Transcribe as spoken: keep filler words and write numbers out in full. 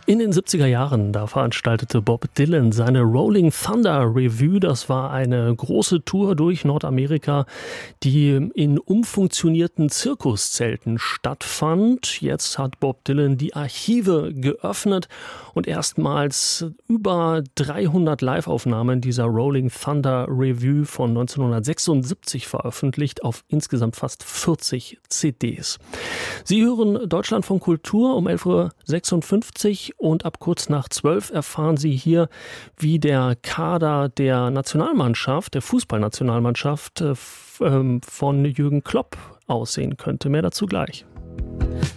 In den siebziger Jahren, da veranstaltete Bob Dylan seine Rolling Thunder Revue. Das war eine große Tour durch Nordamerika, die in umfunktionierten Zirkuszelten stattfand. Jetzt hat Bob Dylan die Archive geöffnet und erstmals über dreihundert Live-Aufnahmen dieser Rolling Thunder Revue von neunzehnhundertsechsundsiebzig veröffentlicht auf insgesamt fast vierzig C Ds. Sie hören Deutschlandfunk Kultur um elf Uhr sechsundfünfzig und ab kurz nach zwölf erfahren Sie hier, wie der Kader der Nationalmannschaft, der Fußballnationalmannschaft von Jürgen Klopp aussehen könnte. Mehr dazu gleich.